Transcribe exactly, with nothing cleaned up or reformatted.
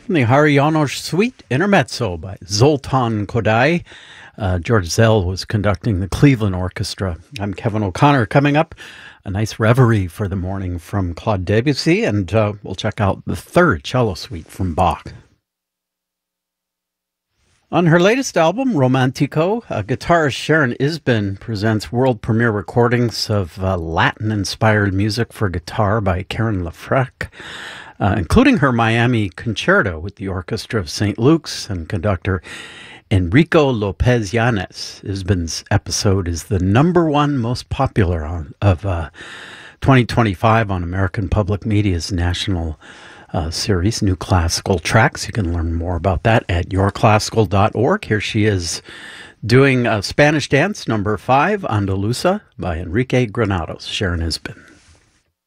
from the Hari Janos Suite Intermezzo by Zoltan Kodály. Uh, George Szell was conducting the Cleveland Orchestra. I'm Kevin O'Connor. Coming up, a nice reverie for the morning from Claude Debussy, and uh, we'll check out the third cello suite from Bach. On her latest album, Romantico, uh, guitarist Sharon Isbin presents world premiere recordings of uh, Latin-inspired music for guitar by Karen LaFrec, uh, including her Miami Concerto with the Orchestra of Saint Luke's and conductor Enrico Lopez Yanes. Isbin's episode is the number one most popular on, of uh, twenty twenty-five on American Public Media's national Uh, series, New Classical Tracks. You can learn more about that at your classical dot org. Here she is doing uh, Spanish Dance number five, Andalusa, by Enrique Granados. Sharon Isbin.